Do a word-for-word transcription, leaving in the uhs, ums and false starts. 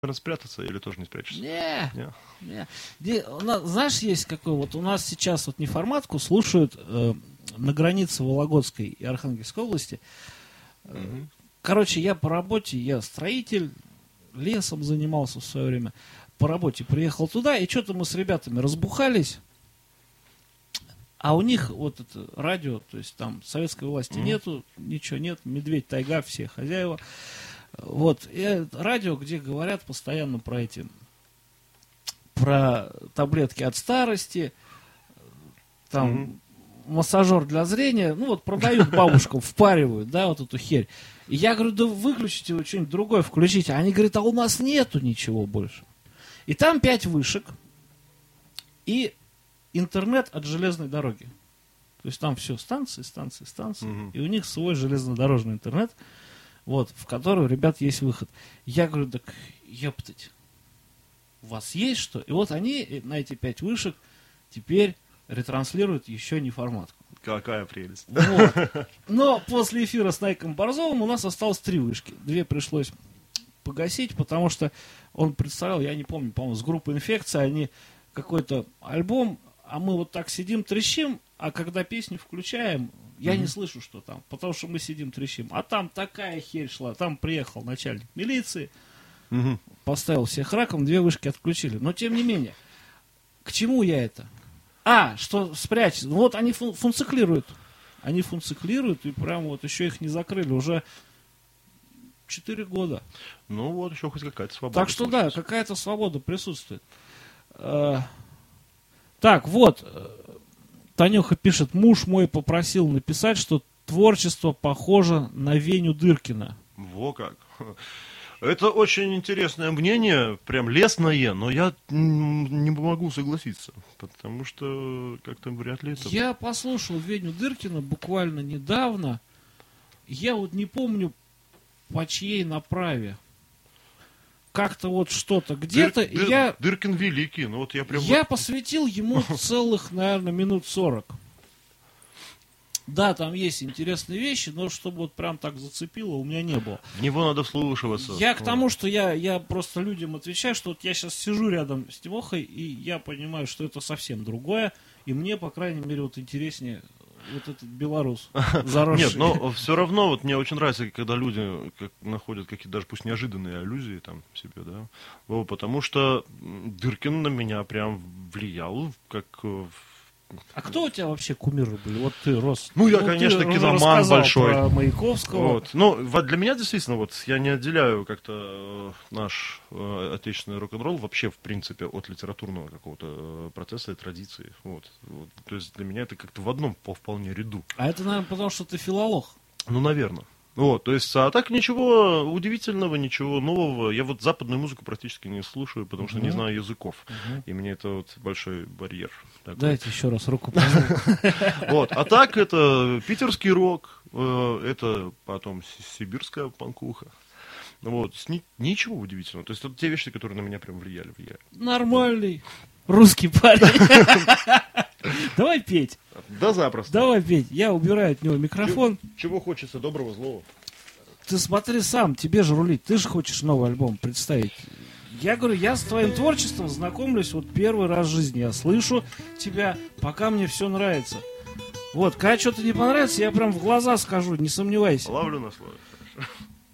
спрятаться или тоже не спрячешься? Не, не. не. Где, у нас, знаешь, есть какой вот у нас сейчас вот неформатку слушают э, на границе Вологодской и Архангельской области. Угу. Короче, я по работе, я строитель, лесом занимался в свое время. По работе приехал туда, и что-то мы с ребятами разбухались. А у них вот это радио, то есть там советской власти mm. нету, ничего нет, медведь, тайга, все хозяева. Вот, и радио, где говорят постоянно про эти, про таблетки от старости, там mm-hmm. массажер для зрения, ну вот продают бабушкам, впаривают, да, вот эту херь. И я говорю, да выключите вы что-нибудь другое, включите. Они говорят, а у нас нету ничего больше. И там пять вышек, и интернет от железной дороги. То есть там все станции, станции, станции. Mm-hmm. И у них свой железнодорожный интернет, вот, в который у ребят есть выход. Я говорю, так ептать, у вас есть что? И вот они на эти пять вышек теперь ретранслируют еще неформатку. Какая прелесть. Вот. Но после эфира с Найком Борзовым у нас осталось три вышки. Две пришлось погасить, потому что он представлял, я не помню, по-моему, с группой «Инфекция», они какой-то альбом, а мы вот так сидим, трещим, а когда песню включаем, я mm-hmm. не слышу, что там, потому что мы сидим, трещим. А там такая херь шла, там приехал начальник милиции, mm-hmm. поставил всех раком, две вышки отключили. Но тем не менее, к чему я это? А, что спрячь, вот они фун- функциклируют. Они функциклируют, и прям вот еще их не закрыли, уже четыре года. Ну вот, еще хоть какая-то свобода. Так что да, какая-то свобода присутствует. Так, вот, Танюха пишет, муж мой попросил написать, что творчество похоже на Веню Дыркина. Во как. Это очень интересное мнение, прям лестное, но я не могу согласиться, потому что как-то вряд ли это... Я послушал Веню Дыркина буквально недавно, я вот не помню, по чьей направе. Как-то вот что-то где-то, Дыр, я... Дыркин великий, ну вот я прям... Я вот... посвятил ему целых, наверное, минут сорок. Да, там есть интересные вещи, но чтобы вот прям так зацепило, у меня не было. В него надо вслушиваться. Я к тому, что я, я просто людям отвечаю, что вот я сейчас сижу рядом с Тимохой, и я понимаю, что это совсем другое, и мне, по крайней мере, вот интереснее вот этот белорус заросший. Нет, но все равно вот мне очень нравится, когда люди как, находят какие-то даже пусть неожиданные аллюзии там себе, да, вот, потому что Дыркин на меня прям влиял, как... А кто у тебя вообще кумиры были? Вот ты рос. Ну, я, ну, конечно, киноман большой. Про Маяковского. Вот. Ну, для меня действительно, вот я не отделяю как-то наш э, отечественный рок-н-ролл вообще, в принципе, от литературного какого-то процесса и традиции. Вот. Вот. То есть для меня это как-то в одном по вполне ряду. А это, наверное, потому что ты филолог. Ну, наверное. Вот, то есть, а так ничего удивительного, ничего нового. Я вот западную музыку практически не слушаю, потому что uh-huh. не знаю языков. Uh-huh. И мне это вот большой барьер. Такой. Дайте еще раз руку пожму. Вот, а так это питерский рок, это потом сибирская панкуха. Вот, ничего удивительного. То есть, это те вещи, которые на меня прям влияли, влияли. Нормальный русский парень. Давай петь. Да запросто. Давай петь. Я убираю от него микрофон. Чего, чего хочется, доброго, злого. Ты смотри сам, тебе же рулить. Ты же хочешь новый альбом представить. Я говорю, я с твоим творчеством знакомлюсь вот первый раз в жизни. Я слышу тебя, пока мне все нравится. Вот, когда что-то не понравится, я прям в глаза скажу, не сомневайся. Ловлю на слове.